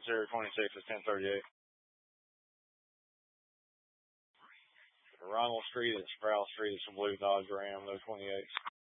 026 is 1038. Ronald Street at Sproul Street is a blue Dodge Ram, no 28.